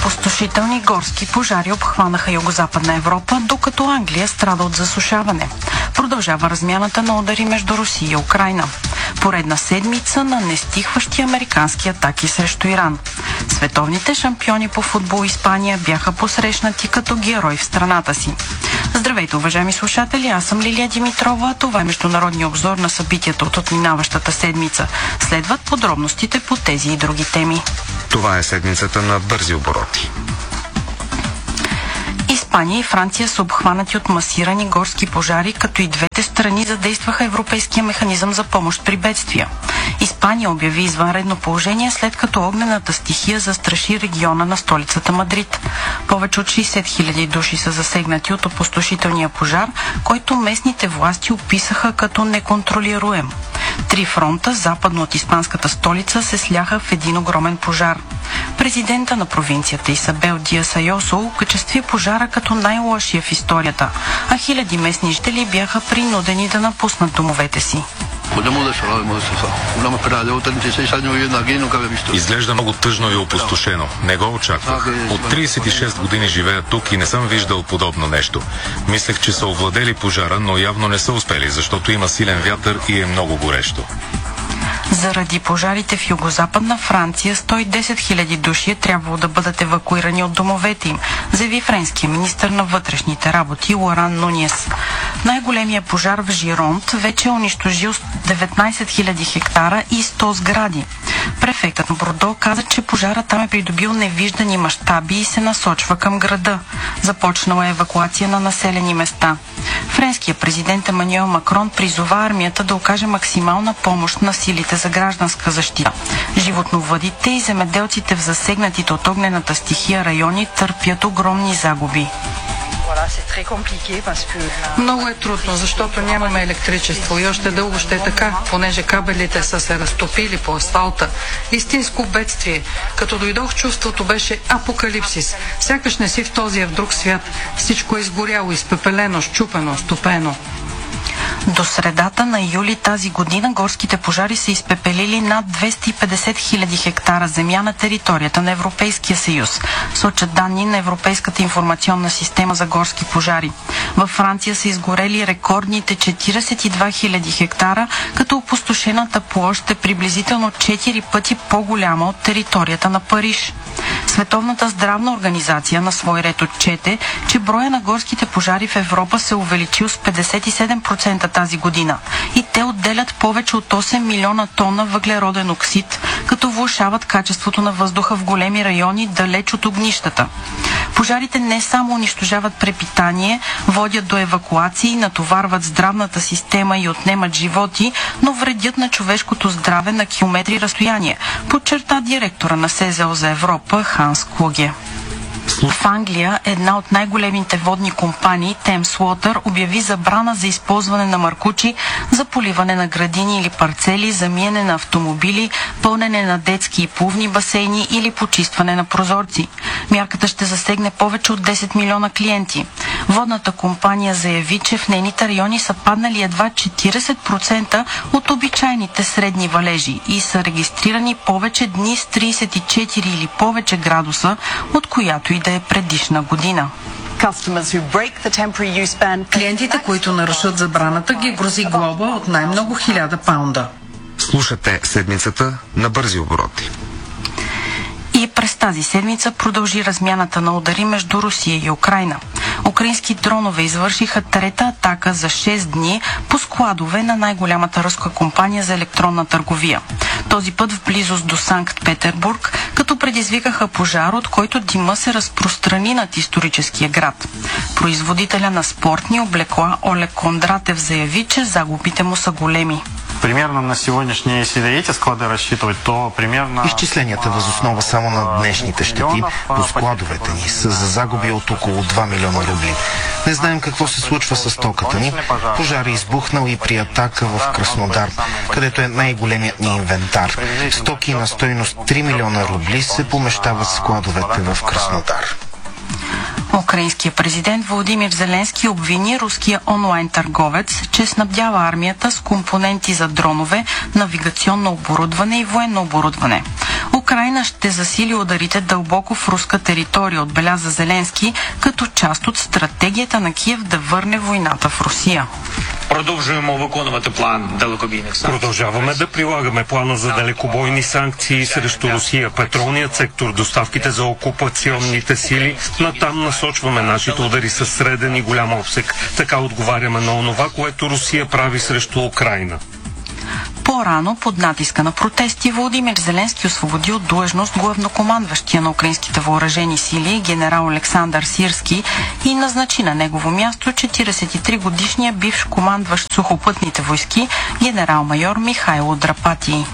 Опустошителни горски пожари обхванаха югозападна Европа, докато Англия страда от засушаване. Продължава размяната на удари между Русия и Украйна. Поредна седмица на нестихващи американски атаки срещу Иран. Световните шампиони по футбол Испания бяха посрещнати като герой в страната си. Здравейте, уважаеми слушатели, аз съм Лилия Димитрова, а това е международния обзор на събитията от отминаващата седмица. Следват подробностите по тези и други теми. Това е седмицата на бързи обороти. Испания и Франция са обхванати от масирани горски пожари, като и двете страни задействаха Европейския механизъм за помощ при бедствия. Испания обяви извънредно положение, след като огнената стихия застраши региона на столицата Мадрид. Повече от 60 000 души са засегнати от опустошителния пожар, който местните власти описаха като неконтролируем. 3 фронта, западно от испанската столица, се сляха в един огромен пожар. Президента на провинцията Исабел Диас Айосо окачестви пожара като най-лошия в историята, а хиляди местни жители бяха принудени да напуснат домовете си. Изглежда много тъжно и опустошено. Не го очаквах. От 36 години живея тук и не съм виждал подобно нещо. Мислех, че са овладели пожара, но явно не са успели, защото има силен вятър и е много горещо. Заради пожарите в югозападна Франция 110 000 души е трябвало да бъдат евакуирани от домовете им, заяви френския министър на вътрешните работи Лоран Нуниес. Най-големия пожар в Жиронт вече е унищожил 19 000 хектара и 100 сгради. Префектът на Бордо каза, че пожарът там е придобил невиждани мащаби и се насочва към града. Започнала е евакуация на населени места. Френският президент Емануел Макрон призова армията да окаже максимална помощ на силите за гражданска защита. Животновъдите и земеделците в засегнатите от огнената стихия райони търпят огромни загуби. Много е трудно, защото нямаме електричество и още дълго ще е така, понеже кабелите са се разтопили по асфалта. Истинско бедствие. Като дойдох, чувството беше апокалипсис. Сякаш не си в този, в друг свят. Всичко е изгоряло, изпепелено, щупено, стопено. До средата на юли тази година горските пожари са изпепелили над 250 000 хектара земя на територията на Европейския съюз, сочат данни на Европейската информационна система за горски пожари. Във Франция са изгорели рекордните 42 000 хектара, като опустошената площ е приблизително 4 пъти по-голяма от територията на Париж. Световната здравна организация на свой ред отчете, че броя на горските пожари в Европа се увеличил с 57% тази година и те отделят повече от 8 милиона тона въглероден оксид, като влошават качеството на въздуха в големи райони далеч от огнищата. Пожарите не само унищожават препитание, водят до евакуации, натоварват здравната система и отнемат животи, но вредят на човешкото здраве на километри разстояние, подчерта директора на СЗО за Европа Ханс Клуге. В Англия една от най-големите водни компании, Thames Water, обяви забрана за използване на маркучи за поливане на градини или парцели, за миене на автомобили, пълнене на детски и плувни басейни или почистване на прозорци. Мярката ще засегне повече от 10 милиона клиенти. Водната компания заяви, че в нейните райони са паднали едва 40% от обичайните средни валежи и са регистрирани повече дни с 34 или повече градуса, от която и да е предишна година. Клиентите, които нарушат забраната, ги грози глоба от най-много 1000 паунда. Слушате седмицата на бързи обороти. И през тази седмица продължи размяната на удари между Русия и Украйна. Украински дронове извършиха трета атака за 6 дни по складове на най-голямата руска компания за електронна търговия. Този път в близост до Санкт-Петербург, като предизвикаха пожар, от който дима се разпространи над историческия град. Производителя на спортни облекла Олег Кондратев заяви, че загубите му са големи. Примерно на сегодняшние, если эти склады рассчитывать, то примерно... Изчисленията въз основа само на днешните щети по складовете ни са за загуби от около 2 милиона рубли. Не знаем какво се случва с стоката ни. Пожар е избухнал и при атака в Краснодар, където е най-големият ни инвентар. Стоки на стойност 3 милиона рубли се помещават в складовете в Краснодар. Украинският президент Володимир Зеленски обвини руския онлайн търговец, че снабдява армията с компоненти за дронове, навигационно оборудване и военно оборудване. Украйна ще засили ударите дълбоко в руска територия, отбеляза Зеленски, като част от стратегията на Киев да върне войната в Русия. Продължаваме да прилагаме плана за далекобойни санкции срещу Русия, петролният сектор, доставките за окупационните сили. Натам насочваме нашите удари със среден и голям обсек. Така отговаряме на онова, което Русия прави срещу Украйна. По-рано, под натиска на протести, Володимир Зеленски освободи от длъжност главнокомандващия на украинските въоръжени сили генерал Олександър Сирски и назначи на негово място 43-годишния бивш командващ сухопътните войски генерал-майор Михайло Драпати.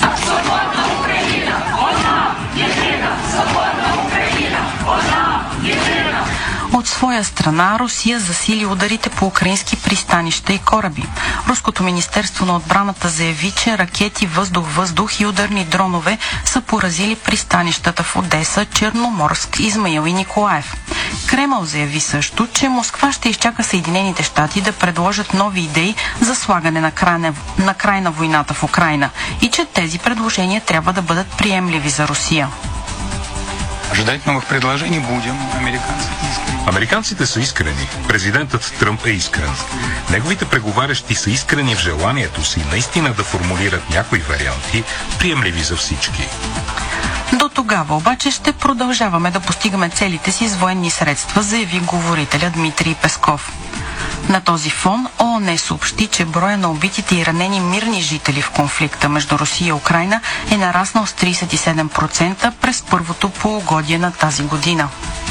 От своя страна Русия засили ударите по украински пристанища и кораби. Руското министерство на отбраната заяви, че ракети въздух-въздух и ударни дронове са поразили пристанищата в Одеса, Черноморск, Измаил и Николаев. Кремъл заяви също, че Москва ще изчака Съединените щати да предложат нови идеи за слагане на край на войната в Украйна и че тези предложения трябва да бъдат приемливи за Русия. Ждать новых предложений будем. Американците са искрени. Президентът Тръмп е искрен. Неговите преговарящи са искрени в желанието си наистина да формулират някои варианти, приемливи за всички. До тогава обаче ще продължаваме да постигаме целите си с военни средства, заяви говорителя Дмитрий Песков. На този фон ООН съобщи, че броя на убитите и ранени мирни жители в конфликта между Русия и Украйна е нараснал с 37% през първото полугодие на тази година.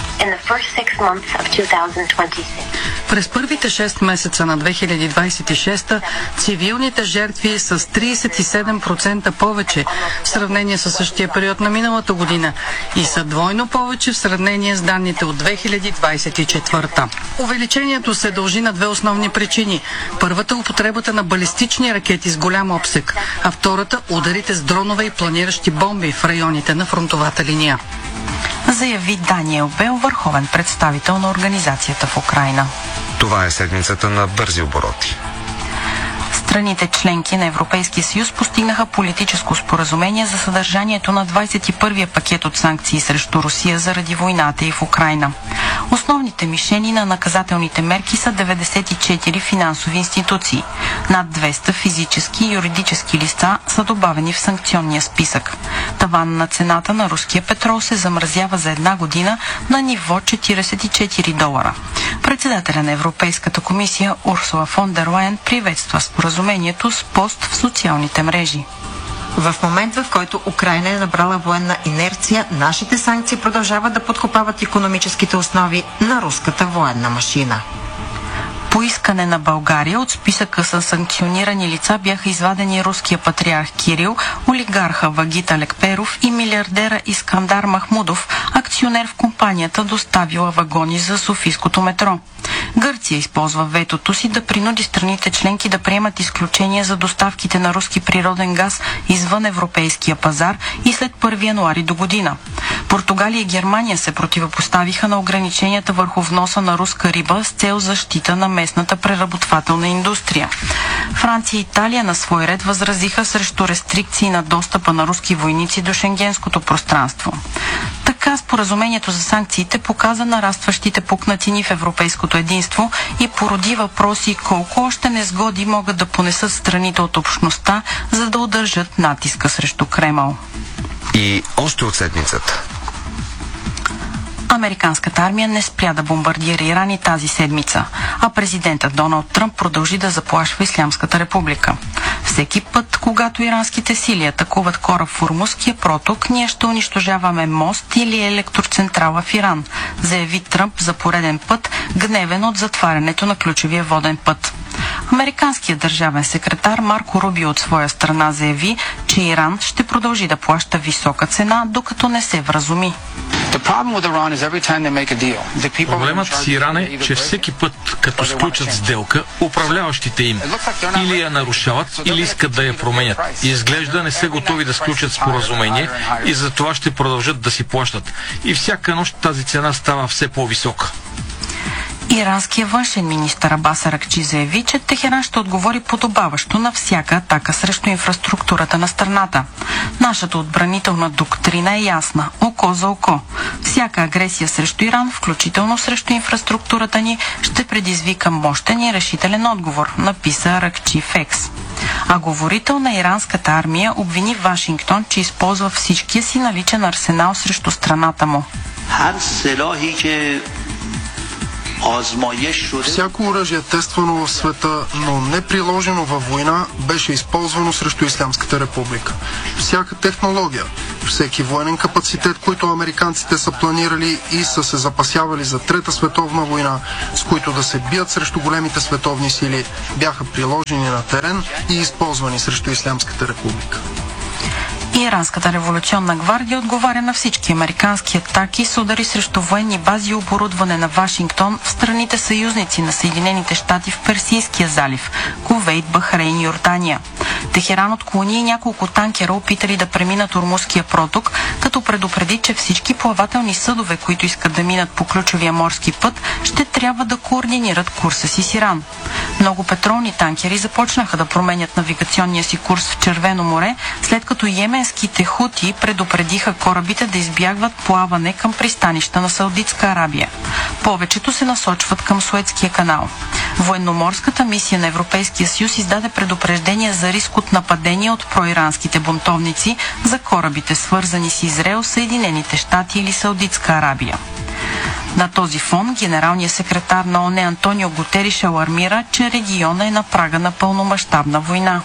През първите 6 месеца на 2026 цивилните жертви с 37% повече в сравнение с същия период на миналата година и са двойно повече в сравнение с данните от 2024. Увеличението се дължи на две основни причини. Първата – употребата на балистични ракети с голям обсек, а втората – ударите с дронове и планиращи бомби в районите на фронтовата линия. Заяви Даниел Бел, върховен представител на организацията в Украйна. Това е седмицата на бързи обороти. Страните членки на Европейския съюз постигнаха политическо споразумение за съдържанието на 21-я пакет от санкции срещу Русия заради войната и в Украйна. Основните мишени на наказателните мерки са 94 финансови институции. Над 200 физически и юридически лица са добавени в санкционния списък. Таван на цената на руския петрол се замразява за една година на ниво $44. Председателя на Европейската комисия Урсула фон дер Лайен приветства споразумението с пост в социалните мрежи. В момент, в който Украйна е набрала военна инерция, нашите санкции продължават да подкопават икономическите основи на руската военна машина. По искане на България от списъка с санкционирани лица бяха извадени руския патриарх Кирил, олигарха Вагит Алекперов и милиардера Искандар Махмудов, акционер в компанията, доставила вагони за софийското метро. Гърция използва ветото си да принуди страните членки да приемат изключения за доставките на руски природен газ извън европейския пазар и след 1 януари до година. Португалия и Германия се противопоставиха на ограниченията върху вноса на руска риба с цел защита на местната преработвателна индустрия. Франция и Италия на свой ред възразиха срещу рестрикции на достъпа на руски войници до шенгенското пространство. Така споразумението за санкциите показа нарастващите пукнатини в европейското единство и породи въпроси колко още незгоди могат да понесат страните от общността, за да удържат натиска срещу Кремъл. И още от седмицата. Американската армия не спря да бомбардира Иран и тази седмица, а президентът Доналд Тръмп продължи да заплашва Ислямската република. Всеки път, когато иранските сили атакуват кораб в Ормузския проток, ние ще унищожаваме мост или електроцентрала в Иран, заяви Тръмп за пореден път, гневен от затварянето на ключовия воден път. Американският държавен секретар Марко Рубио от своя страна заяви, че Иран ще продължи да плаща висока цена, докато не се вразуми. Проблемът с Иран е, че всеки път, като сключат сделка, управляващите им или я нарушават, или искат да я променят. Изглежда не са готови да сключат споразумение и за това ще продължат да си плащат. И всяка нощ тази цена става все по-висока. Иранският външен министър Абас Аракчи заяви, че Техеран ще отговори подобаващо на всяка атака срещу инфраструктурата на страната. Нашата отбранителна доктрина е ясна – око за око. Всяка агресия срещу Иран, включително срещу инфраструктурата ни, ще предизвика мощен и решителен отговор, написа Аракчи в Екс. А говорител на иранската армия обвини Вашингтон, че използва всичкия си наличен арсенал срещу страната му. Всяко оръжие, тествано в света, но не приложено във война, беше използвано срещу Ислямската република. Всяка технология, всеки военен капацитет, който американците са планирали и са се запасявали за Трета световна война, с които да се бият срещу големите световни сили, бяха приложени на терен и използвани срещу Ислямската република. Иранската революционна гвардия отговаря на всички американски атаки с удари срещу военни бази и оборудване на Вашингтон в страните съюзници на Съединените щати в Персийския залив – Кувейт, Бахрейн и Йордания. Техеран отклони няколко танкера, опитали да преминат Ормузския проток, като предупреди, че всички плавателни съдове, които искат да минат по ключовия морски път, ще трябва да координират курса си с Иран. Много петролни танкери започнаха да променят навигационния си курс в Червено море, след като йеменските хути предупредиха корабите да избягват плаване към пристанища на Саудитска Арабия. Повечето се насочват към Суецкия канал. Военноморската мисия на Европейския съюз издаде предупреждение за риск от нападения от проиранските бунтовници за корабите, свързани с Израел, Съединените щати или Саудитска Арабия. На този фон генералният секретар на ООН Антонио Гутериш алармира, че региона е на прага на пълномащабна война.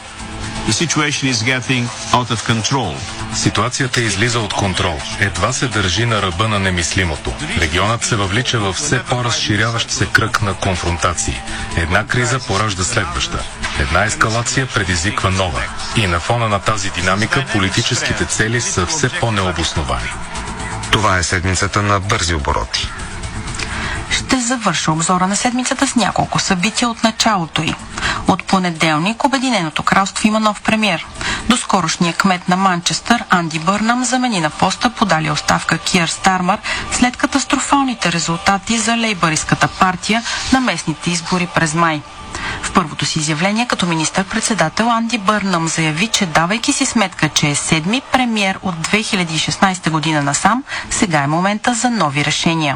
Ситуацията излиза от контрол. Едва се държи на ръба на немислимото. Регионът се въвлича в все по-разширяващ се кръг на конфронтации. Една криза поражда следваща. Една ескалация предизвиква нова. И на фона на тази динамика политическите цели са все по-необосновани. Това е седмицата на бързи обороти. Ще завърша обзора на седмицата с няколко събития от началото й. От понеделник Обединеното кралство има нов премиер. Доскорошният кмет на Манчестър Анди Бърнам замени на поста подали оставка Киър Стармър след катастрофалните резултати за лейбъристската партия на местните избори през май. В първото си изявление като министър-председател Анди Бърнам заяви, че давайки си сметка, че е седми премиер от 2016 година насам, сега е момента за нови решения.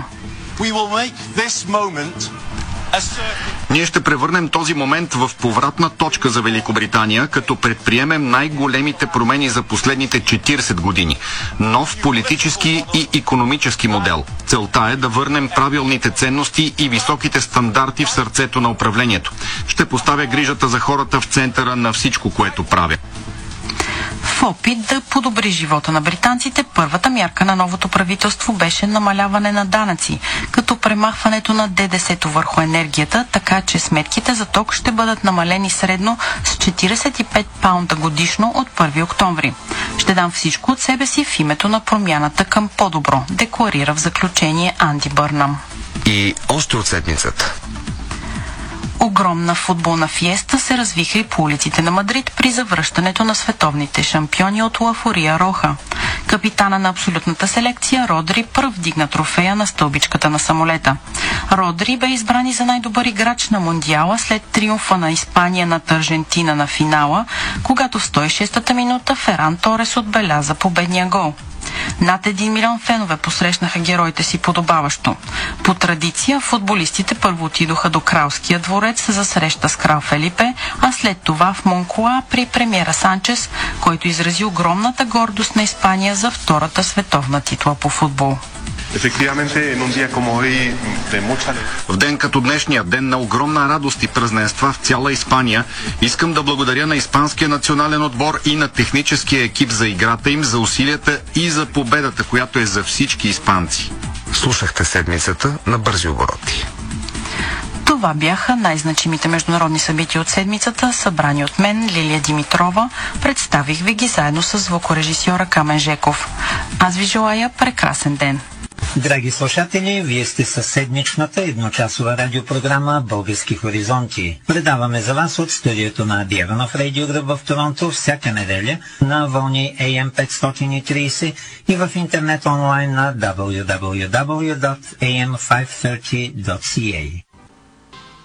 Ние ще превърнем този момент в повратна точка за Великобритания, като предприемем най-големите промени за последните 40 години. Нов политически и икономически модел. Целта е да върнем правилните ценности и високите стандарти в сърцето на управлението. Ще поставя грижата за хората в центъра на всичко, което правя. В опит да подобри живота на британците, първата мярка на новото правителство беше намаляване на данъци, като премахването на ДДС-то върху енергията, така че сметките за ток ще бъдат намалени средно с 45 паунда годишно от 1 октомври. Ще дам всичко от себе си в името на промяната към по-добро, декларира в заключение Анди Бърнам. И още от седмицата. Огромна футболна фиеста се развиха и по улиците на Мадрид при завръщането на световните шампиони от Ла Фурия Роха. Капитана на абсолютната селекция Родри пръв дигна трофея на стълбичката на самолета. Родри бе избран и за най-добър играч на Мондиала след триумфа на Испания над Аржентина на финала, когато в 106-та минута Феран Торес отбеляза победния гол. Над 1 милион фенове посрещнаха героите си подобаващо. По традиция, футболистите първо отидоха до Кралския дворец за среща с крал Фелипе, а след това в Монкоа при премиера Санчес, който изрази огромната гордост на Испания за втората световна титла по футбол. В ден като днешния, ден на огромна радост и празненства в цяла Испания, искам да благодаря на Испанския национален отбор и на техническия екип за играта им, за усилията и за победата, която е за всички испанци. Слушахте седмицата на бързи обороти. Това бяха най-значимите международни събития от седмицата, събрани от мен, Лилия Димитрова. Представих ви ги заедно с звукорежисьора Камен Жеков. Аз ви желая прекрасен ден. Драги слушатели, вие сте със седмичната едночасова радиопрограма Български хоризонти. Предаваме за вас от студиото на Дяванов Радио Гръб в Торонто всяка неделя на вълни AM 530 и в интернет онлайн на www.am530.ca.